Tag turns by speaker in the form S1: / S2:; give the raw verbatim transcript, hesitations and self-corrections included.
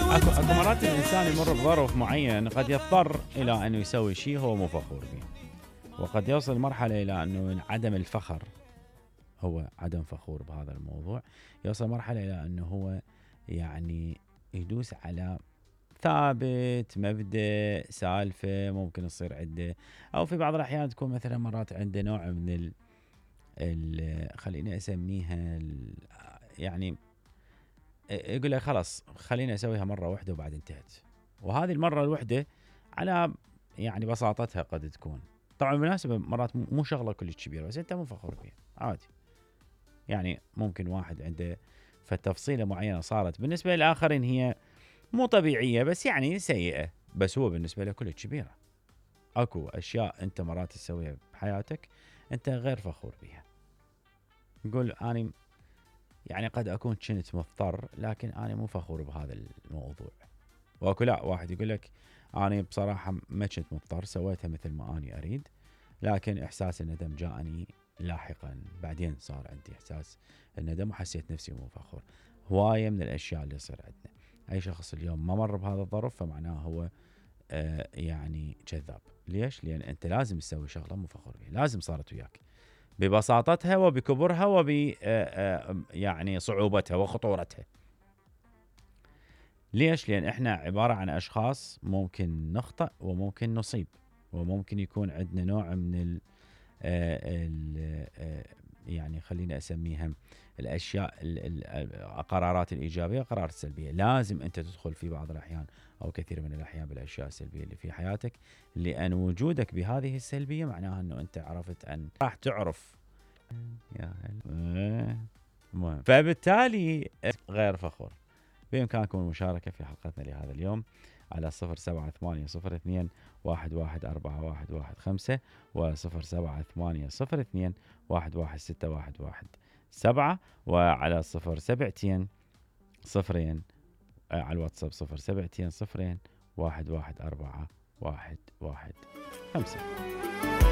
S1: اكو اكو مرات الانسان يمر بظرف معين قد يضطر الى انه يسوي شيء هو مو فخور به، وقد يوصل مرحله الى انه عدم الفخر هو عدم فخور بهذا الموضوع، يوصل مرحله الى انه هو يعني يدوس على ثابت مبدأ سالفه ممكن يصير عنده، او في بعض الاحيان تكون مثلا مرات عنده نوع من ال ال خليني اسميها ال يعني يقول لك خلاص خليني اسويها مره واحده وبعد انتهت، وهذه المره الواحده على يعني بساطتها قد تكون طبعا بالمناسبه مرات مو شغله كلش كبيره بس انت مو فخور فيها عادي، يعني ممكن واحد عنده فتفصيله معينه صارت بالنسبه للاخرين هي مو طبيعيه بس يعني سيئه، بس هو بالنسبه له كلش كبيره. اكو اشياء انت مرات تسويها بحياتك انت غير فخور بيها، نقول اني يعني قد اكون كنت مضطر لكن انا مو فخور بهذا الموضوع، واكو لا واحد يقول لك انا بصراحه ما كنت مضطر سويتها مثل ما اني اريد، لكن احساس الندم جاءني لاحقا بعدين صار عندي احساس الندم وحسيت نفسي مو فخور. هوايه من الاشياء اللي يصير عندنا، اي شخص اليوم ما مر بهذا الظرف فمعناه هو آه يعني كذاب. ليش؟ لان انت لازم تسوي شغله مو فخور بها، لازم صارت وياك ببساطتها وبكبرها وب يعني صعوبتها وخطورتها. ليش؟ لأن احنا عبارة عن أشخاص ممكن نخطأ وممكن نصيب، وممكن يكون عندنا نوع من ال ال يعني خليني أسميها الأشياء القرارات الإيجابية والقرارات السلبية. لازم أنت تدخل في بعض الأحيان أو كثير من الأحيان بالأشياء السلبية اللي في حياتك، لأن وجودك بهذه السلبية معناها أنه أنت عرفت أن راح تعرف يا المهم، فبالتالي غير فخور. بإمكانكم المشاركة في حلقتنا لهذا اليوم على صفر سبعة ثمانية صفر اثنين واحد واحد أربعة واحد واحد خمسة وصفر سبعة ثمانية صفر اثنين واحد واحد ستة واحد واحد سبعة، وعلى صفر سبعتين صفرين على الواتساب صفر سبعتين صفرين واحد واحد أربعة واحد واحد خمسة.